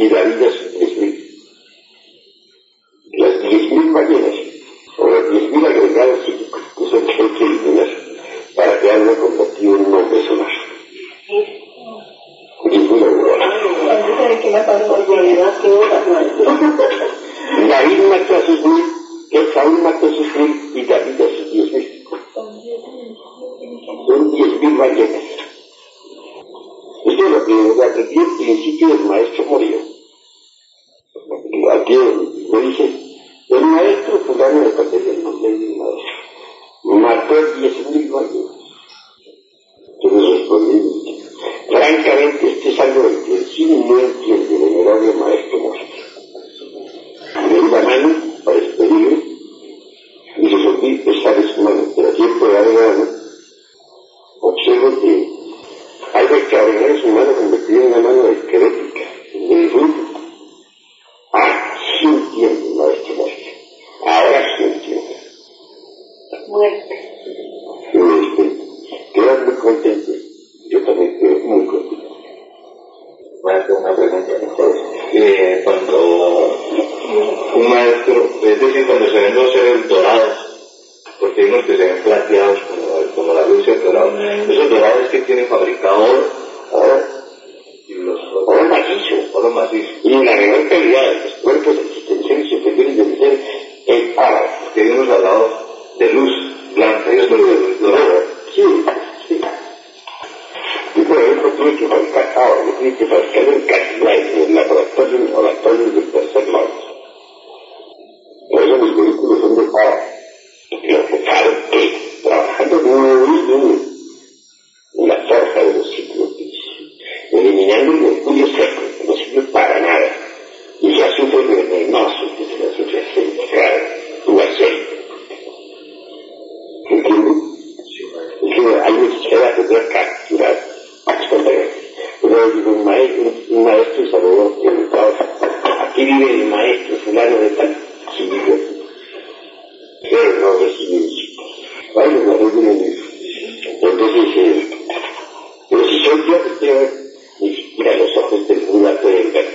y la vida es 10.000. Las 10.000 ballenas, o los 10.000 agregados psíquicos, que son que hay que eliminar para que algo convertido en un hombre solar. 10.000 agregados. David mató a sus 1.000, que Saúl mató a sus 1.000 y David a sus 10.000. Son 10.000 ballenas. Esto es lo que aprendí al principio del maestro Morillo. Aquí me dice, el maestro fulano de Pateria, el nombre del maestro, mató 10.000 ballenas. Entonces respondí, francamente, este es algo que el cine no entiende, el venerable maestro Morillo. Le di la mano para despedirme y resolví pesar en su mano, pero a tiempo de darle la mano, observo que algo extraordinario en su mano convertido en una mano esquelética, de grupo. Sí entiendo, maestro Morillo. Ahora sí entiendo. Muerte. Quedas muy contento. Yo también quedo muy contento. Maestro, una pregunta. Cuando un maestro, es decir, cuando se ven los seres dorados, porque hay unos que se ven plateados como la luz del dorado, esos dorados que tienen fabricado oro, y los oro macizo, y la menor calidad de los cuerpos existenciales superiores deben ser el oro, porque hay unos al lado de luz blanca y otros de luz dorada. Sí. Yo, por ejemplo, tuve que fabricar oro, yo tuve que fabricar en cantidad en el laboratorio del tercer mundo. Por eso mis vehículos son de oro. Lo que fabriqué, trabajando muy duro en la forja de los ciclos, eliminando el mercurio seco, que no sirve para nada, y el azufre venenoso, que es el azufre aceitado, tu aceite. ¿Entiendes? Es que hay necesidad de poder capturar. Pero digo, un maestro saludó que me trabaja. Aquí vive el maestro fulano de tal, si vive aquí. Pero no recibe visita. Vaya, no recibe visita. Entonces, pero si soy yo que quiero ver, ni siquiera los ojos del Buda pueden ver.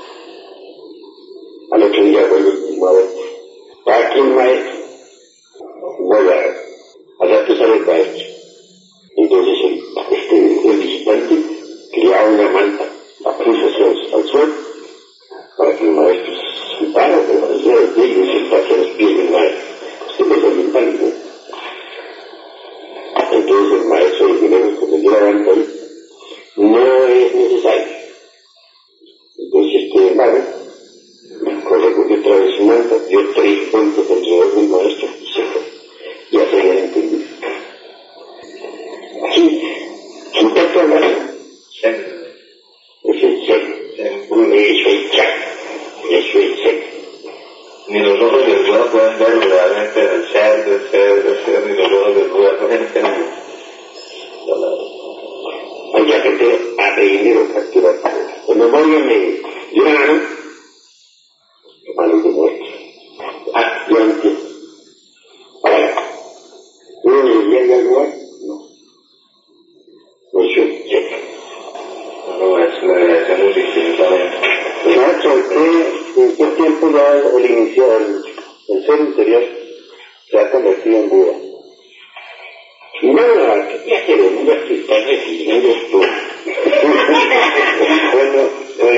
Al otro día vuelvo el mismo a ver. ¿Para aquí el maestro? Voy a dar que sabe el maestro. Entonces el visitante creaba una manta, la puso al suelo, para que el maestro se sentara, pero el maestro de ellos se pase a los pies del maestro. Usted es oriental, ¿no? Entonces el maestro de dinero que me dio la manta ahí, no es necesario. Entonces este hermano recogió otra vez su manta, dio 3 puntos alrededor del maestro y se fue. Ya se habían entendido. Sí, sin tanto hablar. Es el ser. Eso es ser. Ni los ojos del Buda pueden ver realmente el ser, ni los ojos del Buda pueden entender. Hay que aprender a aprender o capturar. En memoria me dio una mano de muerte. Yo entiendo. Ahora, ¿uno debería ir al lugar? No. Eso es ser. No, es muy distinto. Maestro, ¿en qué tiempo ya el ser interior se ha convertido en Buda? No, ¿qué clase de Buda que estás refiriendo tú? Bueno,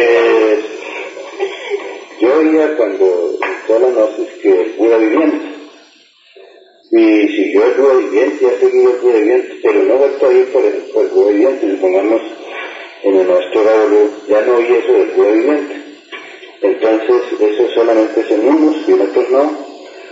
yo oía cuando entró la gnosis que el Buda viviente. Y siguió el Buda viviente y ha seguido el Buda viviente, pero no ha vuelto a ir por el Buda viviente. Supongamos en el maestro Gabriel ya no oí eso del Buda viviente. Entonces, eso solamente es en unos y en otros no.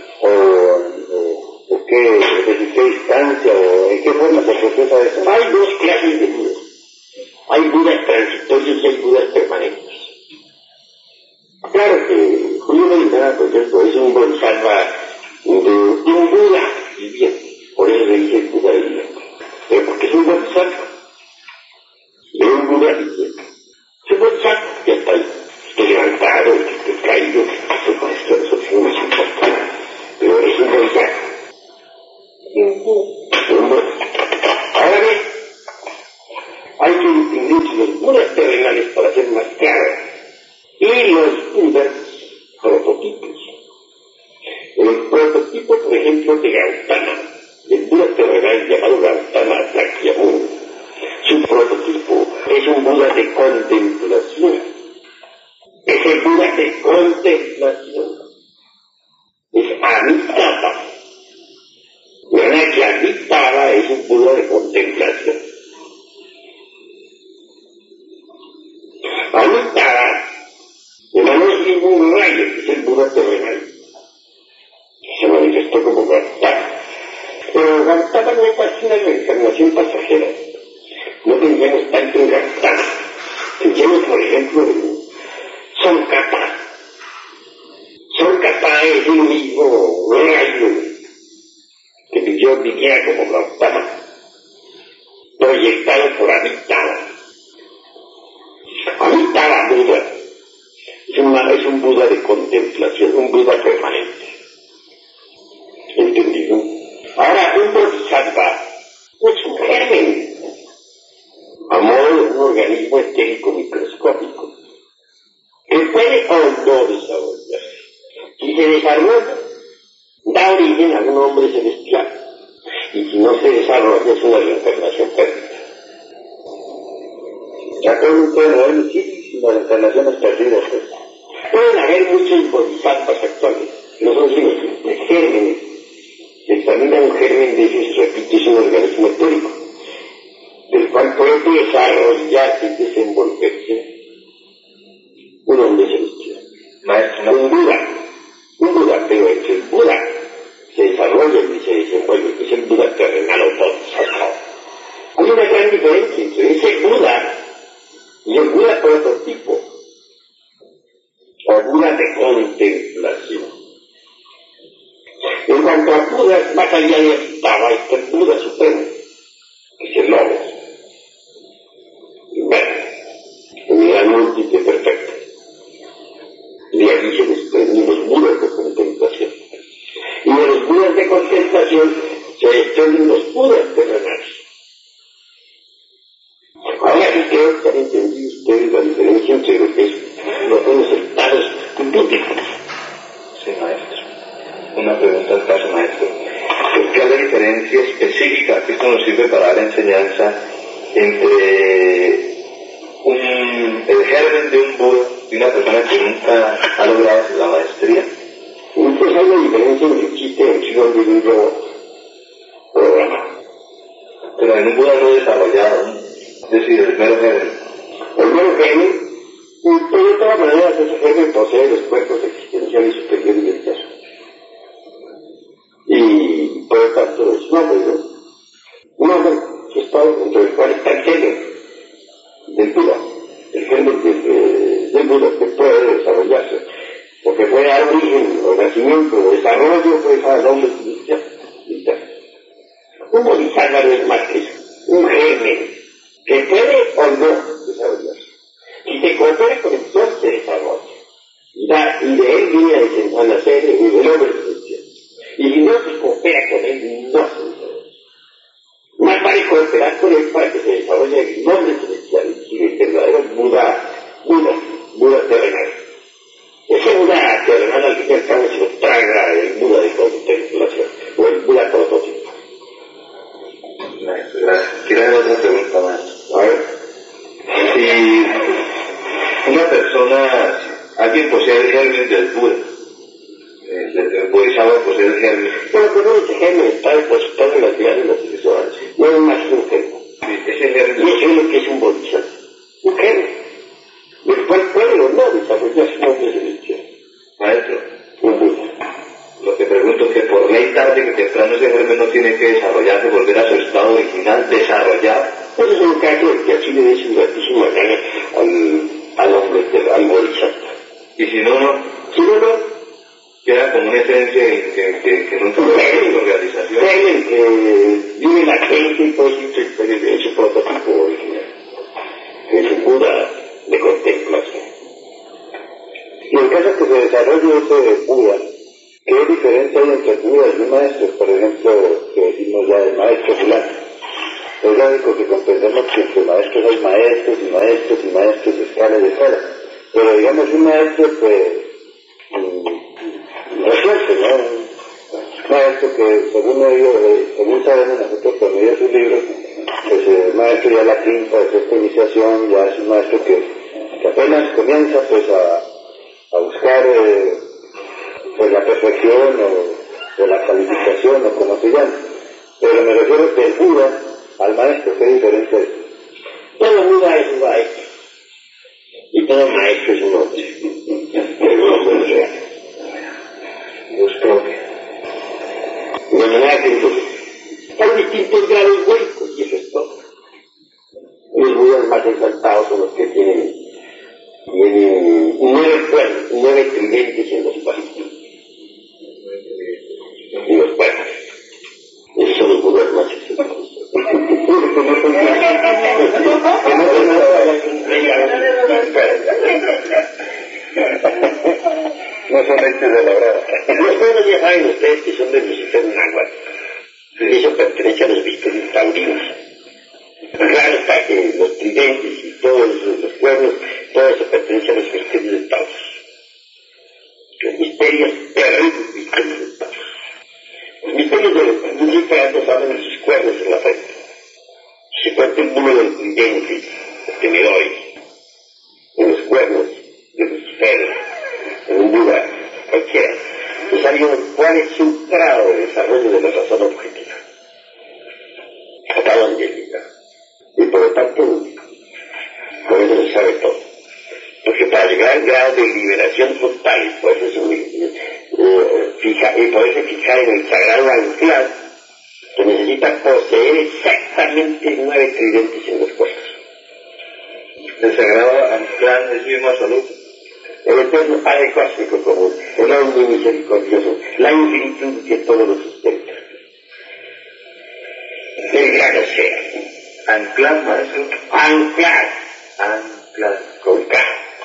¿O qué? ¿De qué distancia? ¿O en qué forma se procesa eso? Hay 2 clases de Budas. Hay Budas transitorios y hay Budas permanentes. Claro que Julio Medina, por ejemplo, es un bodhisattva de un Buda viviente. Por eso se dice Buda viviente. Pero porque es un bodhisattva de un Buda viviente. Es un bodhisattva que está ahí. Esté levantado, que esté caído, que esté con esto, eso no es importante. Pero es un bodhisattva. Ahora bien, hay que distinguir los Budas terrenales para ser más claros. y los Budas prototipos. El prototipo, por ejemplo, de Gautama, el Buda terrenal llamado Gautama Sakyamuni, su prototipo es un Buda de contemplación. Es el Buda de contemplación. Es Amitabha. De manera que Amitabha es un Buda de contemplación. Amitabha, hermano, es ningún rayo, que es el Buda terrenal, que se manifestó como Gautama. Pero Gautama no es así una reencarnación pasajera. No pensemos tanto en Gautama. Pensemos, por ejemplo, en Tsongkhapa. Tsongkhapa es un mismo rayo que viviera como Gautama, proyectado por Amitabha. Amitabha Buda es un Buda de contemplación, un Buda permanente. ¿Entendido? Ahora, un Bodhisattva es un germen, a modo de un organismo etérico microscópico, que puede o no desarrollarse. Si se desarrolla, da origen a un hombre celestial, y si no se desarrolla, es una reencarnación perdida. Actualmente no hay muchísimas reencarnaciones perdidas. Pueden haber muchos bodhisattvas actuales, no son sino gérmenes. Se examina un germen de ellos, repito, es un organismo etérico, del cual puede desarrollarse y desenvolverse un hombre celestial. Un Buda, pero entre el Buda se desarrolla y se desenvuelve, que es el Buda terrenal o bodhisattva. Hay una gran diferencia entre ese Buda y el Buda prototipo, o Buda de contemplación. En cuanto a Buda, más allá de Amitabha está el Buda supremo, que es el Logos. Bueno, unidad múltiple perfecta. De ahí se desprenden los Budas de contemplación. Y de los Budas de contemplación se desprenden los Budas terrenales. Ahora sí creo que han entendido ustedes la diferencia entre lo que es los estados públicos. Sí, maestro. Una pregunta al caso, maestro. ¿Qué es la diferencia específica que esto nos sirve para dar enseñanza entre el germen de un Buda y una persona que nunca ha logrado la maestría? Entonces hay una diferencia en el chiste de un libro programado. Pero en un Buda no desarrollado, ¿no? Es decir, el mero germen. El mero germen, pero de todas maneras ese germen posee los cuerpos existenciales superiores del caso. Y por lo tanto es un hombre, ¿no? Un hombre que está dentro del cual está el germen del Buda, el germen del Buda que puede desarrollarse, porque puede dar origen o nacimiento o desarrollo pues, al hombre celestial. Un bodhisattva no es más que eso, un germen que puede o no desarrollarse. Si se coopera con el Dios, se desarrolla. Y de él viene a nacer el hombre celestial. Y si no se coopera con él, no se desarrolla. Más vale cooperar con él para que se desarrolle el nombre celestial, y el verdadero Buda terrenal. Ese Buda terrenal al fin y al cabo se lo traga el Buda de contemplación, o el Buda prototipo. Gracias. Quiero hacer otra pregunta más. A ver. Si una persona, alguien posee el germen del Buda, el Bodhisattva posee el germen. Pero ese germen está depositado en las glándulas sexuales, no es más que un germen. Sí, ese germen. Y eso es lo que es un bodhisattva, un germen, del cual puede o no desarrollarse un hombre celestial. Maestro, Un Buda. lo que pregunto es que por ley tarde que temprano ese germen no tiene que desarrollarse, volver a su estado original, desarrollado. Ese es un caso del que así le dé su gratísima gana al hombre, al bodhisattva. Y si no, Si no, queda como una esencia que nunca puede su realización. germen que vive la gente y todo su prototipo original. Es un Buda de contemplación. Y en caso que se desarrolle ese Buda, ¿qué diferencia hay entre Budas y maestros? Por ejemplo, que decimos ya el maestro fulano. Es lógico que comprendemos que entre maestros hay maestros y maestros y maestros de escala y de escala. pero digamos un maestro pues reciente, ¿no? Un maestro que según sabemos nosotros por medio de sus libros, pues el maestro ya la quinta de esta iniciación, ya es un maestro que apenas comienza pues a buscar pues la perfección o la calificación o como se llama, pero me refiero que el Buda al maestro, ¿qué diferencia es? Todo Buda es un maestro y todo maestro es un hombre, pero un hombre real. Luz propia. De manera que entonces hay distintos grados huecos y eso es todo. Los Budas más exaltados son los que tienen 9 tridentes en los cuernos. En los cuernos. Esos son los Budas más exaltados. No son hechos de la brava. Los pueblos ya saben ustedes que son de Lucifer náhuatl. Y eso pertenece a los misterios taurinos. Claro está que los tridentes y todos los cuernos, todo eso pertenece a los misterios de Taos. Los misterios terribles misterios de Taos. Los misterios de Lucifer no saben de sus cuernos en la frente. Se cuenta el número del tridente, el temeroide, en los cuernos de Lucifer, en un Buda, cualquiera. No sabemos cuál es su grado de desarrollo de la razón objetiva. Hasta dónde llega. Y por lo tanto, por eso se sabe todo. Porque para llegar al grado de liberación total, y poderse fijar en el sagrado anclar, se necesita poseer exactamente 9 tridentes en los cuerpos. El sagrado anclar es mismo absoluto. El eterno Padre cósmico común, el hombre misericordioso, la infinitud que todo lo sustenta. El gran océano. Anclar, maestro. Anclar. Anclar. Con K.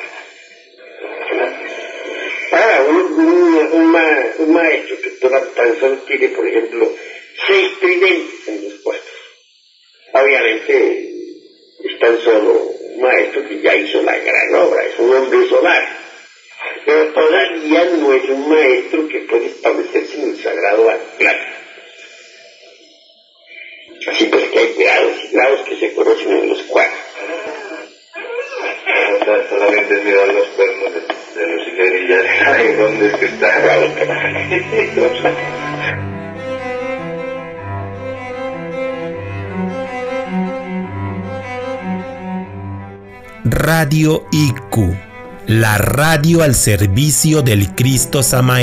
Ahora, un maestro que tan solo tiene, por ejemplo, 6 tridentes en los puestos. Obviamente, es tan solo un maestro que ya hizo la gran obra, es un hombre solar. Pero todavía no es un maestro que puede establecerse en el sagrado anclar. Así pues que hay grados que se conocen en los cuadros. O sea, solamente mirar los cuernos de Lucifer y ya saben dónde es que está. Radio IQ, la radio al servicio del Cristo Samael.